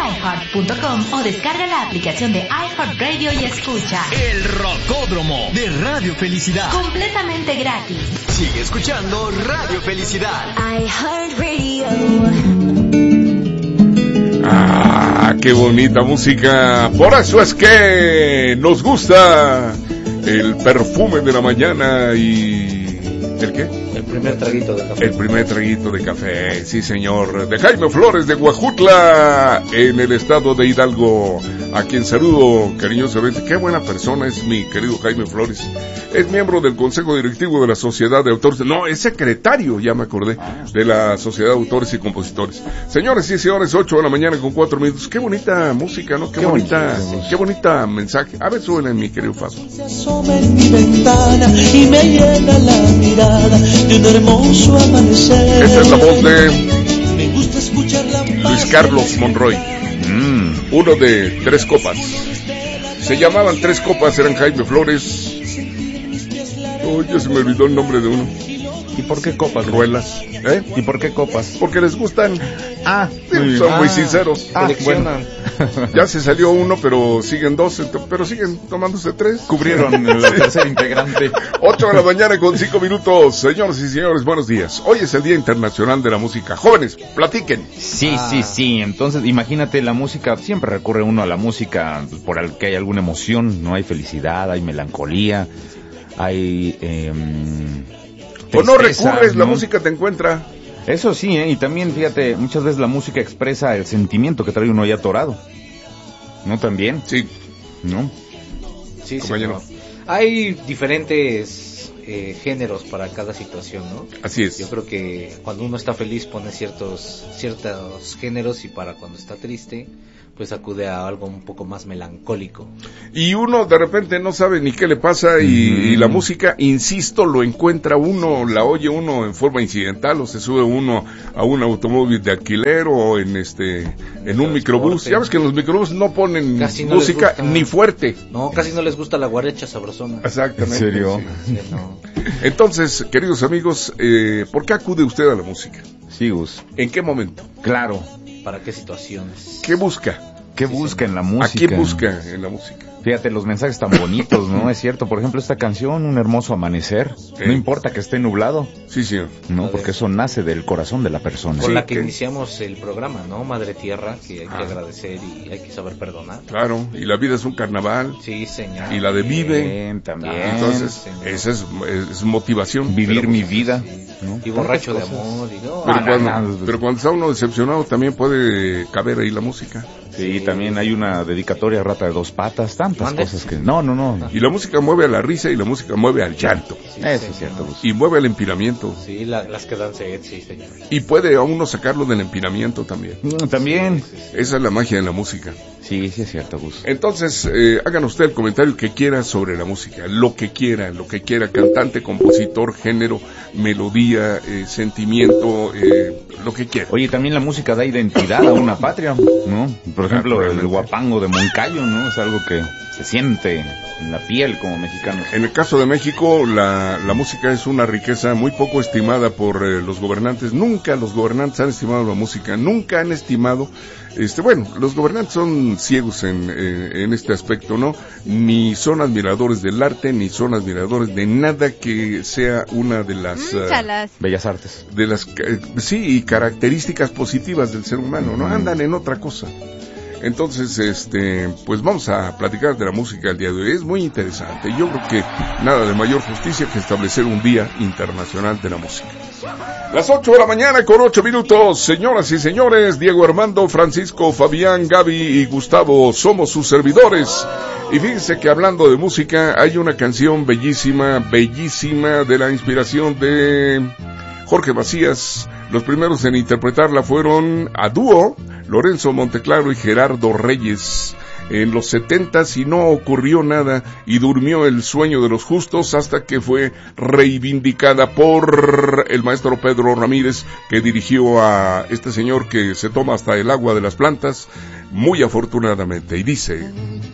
iHeart.com o descarga la aplicación de iHeartRadio y escucha El Rocódromo de Radio Felicidad. Completamente gratis. Sigue escuchando Radio Felicidad. iHeartRadio. Qué bonita música. Por eso es que nos gusta el perfume de la mañana y... ¿El qué? El primer traguito de café. El primer traguito de café, sí señor. De Jaime Flores de Huajutla, en el estado de Hidalgo, a quien saludo cariñosamente. Qué buena persona es mi querido Jaime Flores. Es miembro del Consejo Directivo de la Sociedad de Autores. No, es secretario, ya me acordé, de la Sociedad de Autores y Compositores. Señores y señores, 8 de la mañana con 4 minutos. Qué bonita música, ¿no? Qué bonita mensaje. A ver, súbele, mi querido Faso. Se asoma en mi ventana y me llena la mirada de un hermoso amanecer. Esta es la voz de Me gusta escuchar la Luis Carlos Monroy. Uno de Tres Copas. Se llamaban Tres Copas, eran Jaime Flores. Ya se me olvidó el nombre de uno. ¿Y por qué copas? Ruelas. ¿Y por qué copas? Porque les gustan. Sí, son muy sinceros. Bueno. Ya se salió uno, pero siguen dos, pero siguen tomándose tres. Cubrieron la tercera integrante. 8 de la mañana con 5 minutos. Señoras y señores, buenos días. Hoy es el Día Internacional de la Música. Jóvenes, platiquen. Sí. Entonces, imagínate, la música, siempre recurre uno a la música por el que hay alguna emoción, no hay felicidad, hay melancolía, hay... O no recurres, ¿no? La música te encuentra. Eso sí, y también, fíjate, muchas veces la música expresa el sentimiento que trae uno ahí atorado. ¿No también? Sí. ¿No? Sí, compañero. Hay diferentes géneros para cada situación, ¿no? Así es. Yo creo que cuando uno está feliz pone ciertos géneros, y para cuando está triste pues acude a algo un poco más melancólico. Y uno de repente no sabe ni qué le pasa y la música, insisto, lo encuentra uno, la oye uno en forma incidental, o se sube uno a un automóvil de alquiler o en un microbús. Ya ves que en los microbús no ponen música ni fuerte. No, casi no les gusta la guaracha sabrosona. Exactamente. ¿En serio? Sí, no. Entonces, queridos amigos, ¿por qué acude usted a la música? Sí, Gus. ¿En qué momento? Claro. ¿Para qué situaciones? ¿Qué busca? ¿Qué busca en la música? ¿A qué busca en la música? Fíjate, los mensajes tan bonitos, ¿no? Es cierto, por ejemplo, esta canción, Un hermoso amanecer, no importa que esté nublado. Sí, señor. No, porque eso nace del corazón de la persona. Con la que iniciamos el programa, ¿no? Madre Tierra, que hay que agradecer y hay que saber perdonar. Claro, y la vida es un carnaval. Sí, señor. Y la de vive. También. Entonces, señor. Esa es motivación. Vivir mi vida, ¿no? Y borracho de amor. Y no, pero cuando está uno decepcionado también puede caber ahí la música. Sí, también hay una dedicatoria a Rata de Dos Patas, tantas cosas que... No. Y la música mueve a la risa y la música mueve al llanto. Sí, eso es cierto. Y mueve al empinamiento. Sí, las que dan sed, sí, señor. Y puede a uno sacarlo del empinamiento también. También. Esa es la magia de la música. Sí, es cierto, Gus. Entonces, hagan usted el comentario que quiera sobre la música. Lo que quiera. Cantante, compositor, género, melodía, sentimiento, lo que quiera. Oye, también la música da identidad a una patria, ¿no? Por ejemplo, el huapango de Moncayo, ¿no? Es algo que se siente en la piel como mexicanos. En el caso de México, la música es una riqueza muy poco estimada por los gobernantes. Nunca los gobernantes han estimado la música, nunca han estimado... los gobernantes son ciegos en este aspecto, ¿no? Ni son admiradores del arte, ni son admiradores de nada que sea una de las... bellas artes. De las, y características positivas del ser humano, ¿no? Andan en otra cosa. Entonces, pues vamos a platicar de la música el día de hoy. Es muy interesante. Yo creo que nada de mayor justicia que establecer un Día Internacional de la Música. Las 8 de la mañana con 8 minutos. Señoras y señores, Diego Armando, Francisco, Fabián, Gaby y Gustavo somos sus servidores. Y fíjense que hablando de música, hay una canción bellísima de la inspiración de Jorge Macías. Los primeros en interpretarla fueron a dúo Lorenzo Monteclaro y Gerardo Reyes. En los 70s y no ocurrió nada y durmió el sueño de los justos hasta que fue reivindicada por el maestro Pedro Ramírez, que dirigió a este señor que se toma hasta el agua de las plantas, muy afortunadamente, y dice...